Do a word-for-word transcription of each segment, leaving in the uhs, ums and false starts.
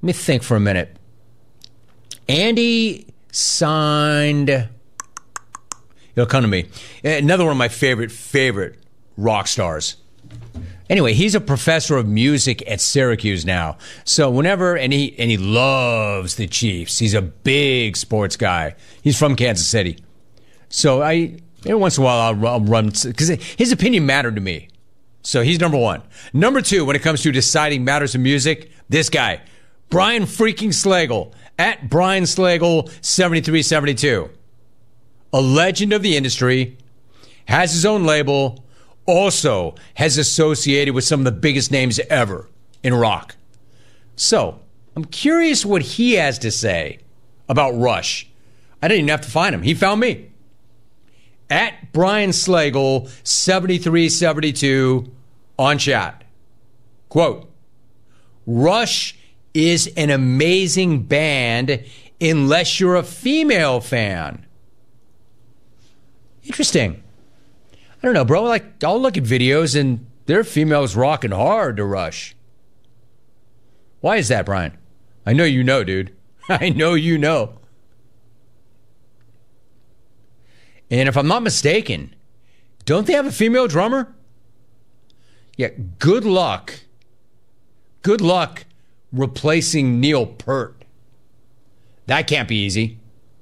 Let me think for a minute. Andy signed... It'll come to me. Another one of my favorite, favorite rock stars. Anyway, he's a professor of music at Syracuse now. So whenever, and he and he loves the Chiefs. He's a big sports guy. He's from Kansas City. So I, every once in a while, I'll, I'll run, because his opinion mattered to me. So he's number one. Number two, when it comes to deciding matters of music, this guy, Brian freaking Slagle, at Brian Slagle seventy-three seventy-two. A legend of the industry, has his own label, also has associated with some of the biggest names ever in rock. So, I'm curious what he has to say about Rush. I didn't even have to find him. He found me. At Brian Slagle, seventy-three seventy-two on chat. Quote, Rush is an amazing band unless you're a female fan. Interesting. I don't know, bro. Like, I'll look at videos and there are females rocking hard to Rush. Why is that, Brian? I know you know, dude. I know you know. And if I'm not mistaken, don't they have a female drummer? Yeah, good luck. Good luck replacing Neil Peart. That can't be easy.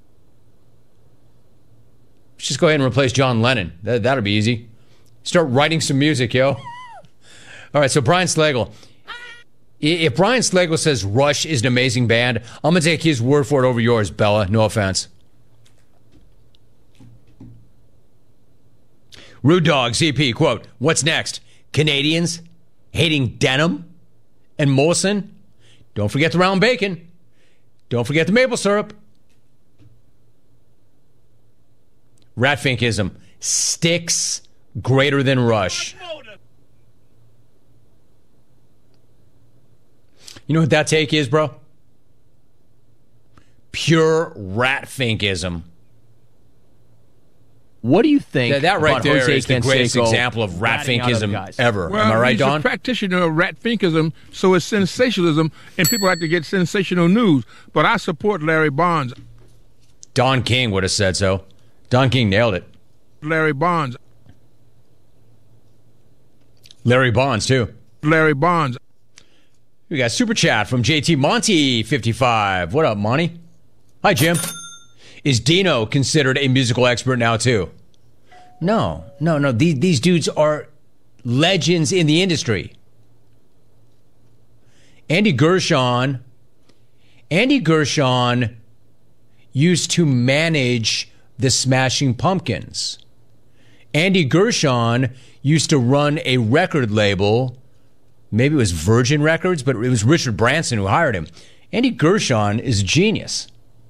Let's just go ahead and replace John Lennon. That, that'll be easy. Start writing some music, yo. All right, so Brian Slagle. If Brian Slagle says Rush is an amazing band, I'm going to take his word for it over yours, Bella. No offense. Rude Dog, C P, quote, what's next? Canadians hating denim and Molson? Don't forget the round bacon. Don't forget the maple syrup. Ratfinkism. Sticks greater than Rush. You know what that take is, bro? Pure Ratfinkism. What do you think? That, that right about there Jose is the greatest Canseco example of Ratfinkism ever. Well, Am I right, he's Don? He's a practitioner of Ratfinkism, so it's sensationalism, and people like to get sensational news. But I support Larry Bonds. Don King would have said so. Don King nailed it. Larry Bonds. Larry Bonds, too. Larry Bonds. We got super chat from J T Monty fifty-five. What up, Monty? Hi, Jim. Is Dino considered a musical expert now, too? No, no, no. These, these dudes are legends in the industry. Andy Gershon. Andy Gershon used to manage the Smashing Pumpkins. Andy Gershon used to run a record label. Maybe it was Virgin Records, but it was Richard Branson who hired him. Andy Gershon is a genius.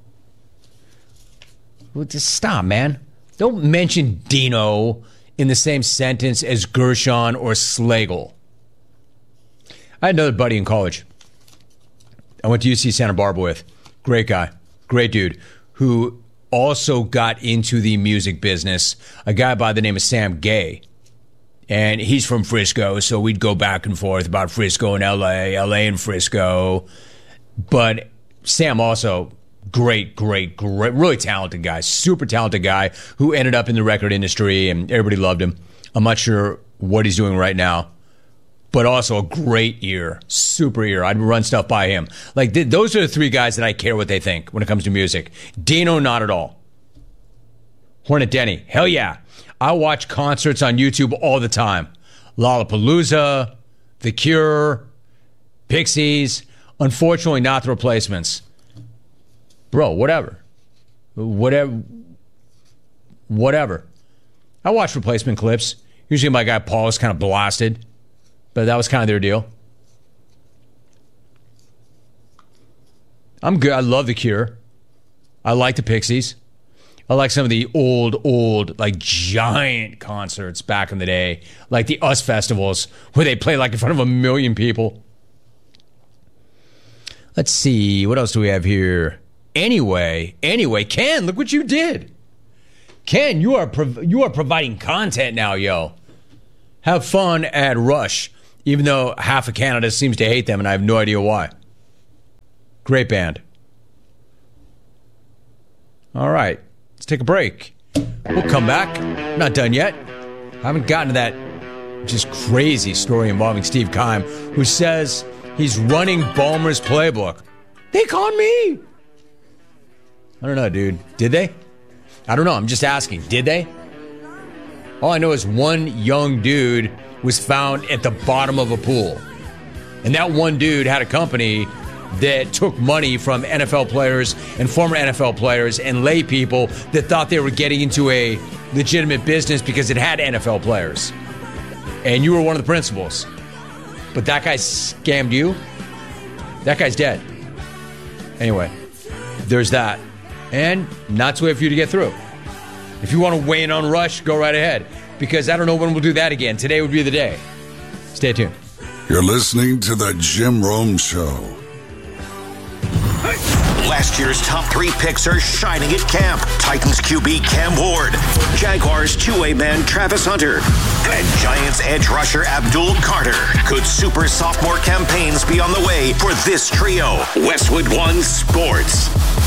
Well, just stop, man. Don't mention Dino in the same sentence as Gershon or Slagle. I had another buddy in college I went to U C Santa Barbara with. Great guy. Great dude. Who also got into the music business. A guy by the name of Sam Gay. And he's from Frisco, so we'd go back and forth about Frisco and L A, L A and Frisco. But Sam also, great, great, great, really talented guy, super talented guy who ended up in the record industry and everybody loved him. I'm not sure what he's doing right now, but also a great ear, super ear. I'd run stuff by him. Like, th- those are the three guys that I care what they think when it comes to music. Dino, not at all. Hornet Denny, hell yeah. I watch concerts on YouTube all the time. Lollapalooza, The Cure, Pixies. Unfortunately, not the Replacements. Bro, whatever. Whatever. Whatever. I watch Replacement clips. Usually my guy Paul is kind of blasted. But that was kind of their deal. I'm good. I love The Cure. I like the Pixies. I like some of the old, old, like, giant concerts back in the day. Like the US festivals, where they play, like, in front of a million people. Let's see. What else do we have here? Anyway, anyway, Ken, look what you did. Ken, you are prov- you are providing content now, yo. Have fun at Rush, even though half of Canada seems to hate them, and I have no idea why. Great band. All right, let's take a break. We'll come back. Not done yet. Haven't gotten to that just crazy story involving Steve Keim, who says he's running Ballmer's playbook. They conned me. I don't know, dude. Did they? I don't know. I'm just asking. Did they? All I know is one young dude was found at the bottom of a pool. And that one dude had a company that took money from N F L players and former N F L players and lay people that thought they were getting into a legitimate business because it had N F L players. And you were one of the principals. But that guy scammed you? That guy's dead. Anyway, there's that. And not to wait for you to get through. If you want to weigh in on Rush, go right ahead. Because I don't know when we'll do that again. Today would be the day. Stay tuned. You're listening to The Jim Rome Show. Last year's top three picks are shining at camp. Titans Q B Cam Ward, Jaguars two-way man Travis Hunter, and Giants edge rusher Abdul Carter. Could super sophomore campaigns be on the way for this trio? Westwood One Sports.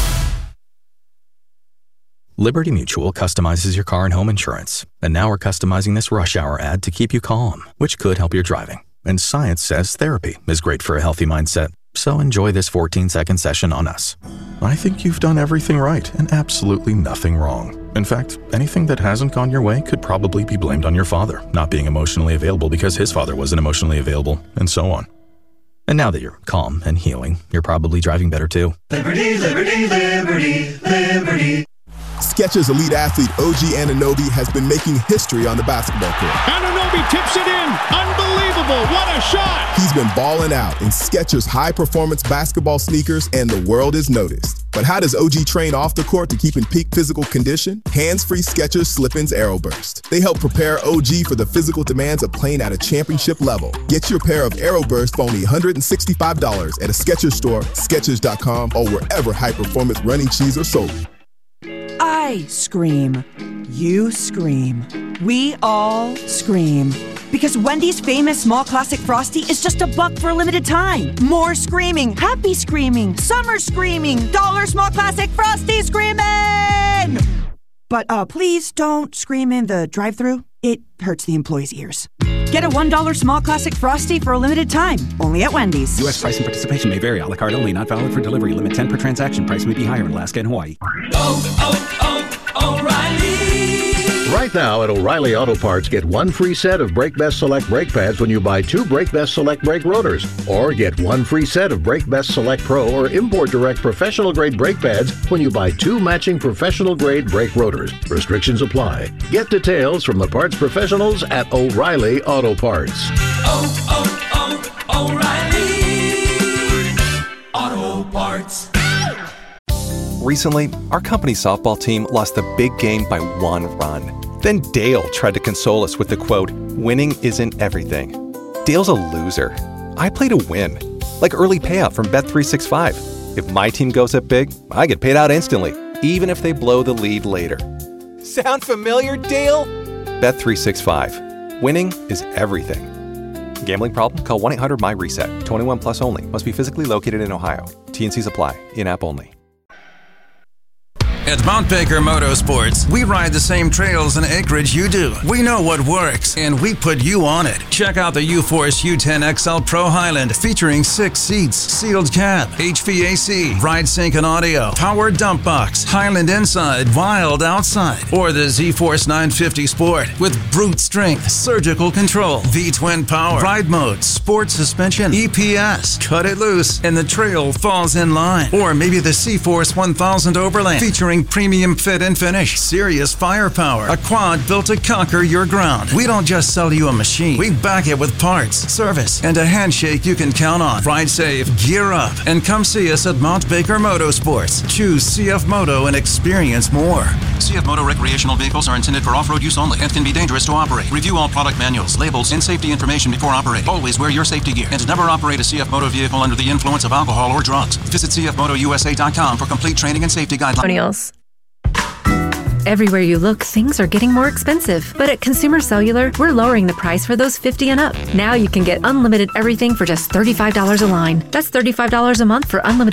Liberty Mutual customizes your car and home insurance. And now we're customizing this rush hour ad to keep you calm, which could help your driving. And science says therapy is great for a healthy mindset. So enjoy this fourteen-second session on us. I think you've done everything right and absolutely nothing wrong. In fact, anything that hasn't gone your way could probably be blamed on your father not being emotionally available because his father wasn't emotionally available, and so on. And now that you're calm and healing, you're probably driving better too. Liberty, liberty, liberty, liberty. Skechers elite athlete O G Anunoby has been making history on the basketball court. Anunoby tips it in. Unbelievable. What a shot. He's been balling out in Skechers high-performance basketball sneakers, and the world has noticed. But how does O G train off the court to keep in peak physical condition? Hands-free Skechers Slip-ins Aeroburst. They help prepare O G for the physical demands of playing at a championship level. Get your pair of Aeroburst for only one hundred sixty-five dollars at a Skechers store, Skechers dot com, or wherever high-performance running shoes are sold. I scream. You scream. We all scream. Because Wendy's famous small classic Frosty is just a buck for a limited time. More screaming, happy screaming, summer screaming, dollar small classic Frosty screaming! But uh, please don't scream in the drive-thru. It hurts the employees' ears. Get a one dollar small classic Frosty for a limited time. Only at Wendy's. U S price and participation may vary. A la carte only. Not valid for delivery. Limit ten per transaction. Price may be higher in Alaska and Hawaii. Oh, oh, oh, O'Reilly. Right now at O'Reilly Auto Parts, get one free set of Brake Best Select brake pads when you buy two Brake Best Select brake rotors. Or get one free set of Brake Best Select Pro or Import Direct professional grade brake pads when you buy two matching professional grade brake rotors. Restrictions apply. Get details from the parts professionals at O'Reilly Auto Parts. Oh, oh, oh, O'Reilly Auto Parts. Recently, our company softball team lost the big game by one run. Then Dale tried to console us with the quote, "Winning isn't everything." Dale's a loser. I play to win. Like early payout from Bet three sixty-five. If my team goes up big, I get paid out instantly, even if they blow the lead later. Sound familiar, Dale? Bet three sixty-five. Winning is everything. Gambling problem? Call one eight hundred M Y reset. twenty-one plus only. Must be physically located in Ohio. T and Cs apply. In-app only. At Mount Baker Motorsports, we ride the same trails and acreage you do. We know what works, and we put you on it. Check out the U-Force U ten X L Pro Highland, featuring six seats, sealed cab, H V A C, ride sync and audio, powered dump box, Highland inside, wild outside. Or the Z-Force nine fifty Sport with brute strength, surgical control, V-twin power, ride mode, sport suspension, E P S. Cut it loose, and the trail falls in line. Or maybe the C-Force one thousand Overland, featuring premium fit and finish, serious firepower, a quad built to conquer your ground. We don't just sell you a machine. We back it with parts, service, and a handshake you can count on. Ride safe, gear up, and come see us at Mount Baker Motorsports. Choose C F Moto and experience more. C F Moto recreational vehicles are intended for off-road use only and can be dangerous to operate. Review all product manuals, labels, and safety information before operating. Always wear your safety gear and never operate a C F Moto vehicle under the influence of alcohol or drugs. Visit C F Moto U S A dot com for complete training and safety guidelines. Everywhere you look, things are getting more expensive. But at Consumer Cellular, we're lowering the price for those fifty and up. Now you can get unlimited everything for just thirty-five dollars a line. That's thirty-five dollars a month for unlimited